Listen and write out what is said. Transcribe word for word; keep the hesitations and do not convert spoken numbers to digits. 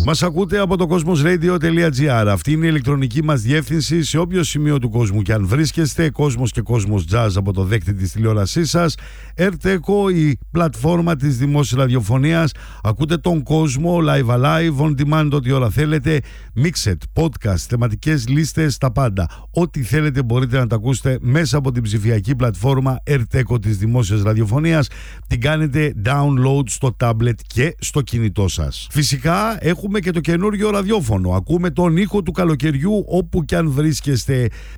Μας ακούτε από το cosmosradio.gr. Αυτή είναι η ηλεκτρονική μας διεύθυνση σε όποιο σημείο του κόσμου και αν βρίσκεστε. Κόσμος και Κόσμος Jazz από το δέκτη της τηλεόρασής σας. Ερτέκο, η πλατφόρμα της δημόσιας ραδιοφωνίας. Ακούτε τον κόσμο live alive, on demand, ό,τι ώρα θέλετε. Mixed, podcast, θεματικές λίστες, τα πάντα. Ό,τι θέλετε μπορείτε να τα ακούσετε μέσα από την ψηφιακή πλατφόρμα Ερτέκο της δημόσιας ραδιοφωνίας. Την κάνετε download στο tablet και στο κινητό σας. Φυσικά έχουμε και το καινούργιο ραδιόφωνο. Ακούμε τον ήχο του καλοκαιριού όπου κι αν βρίσκεστε.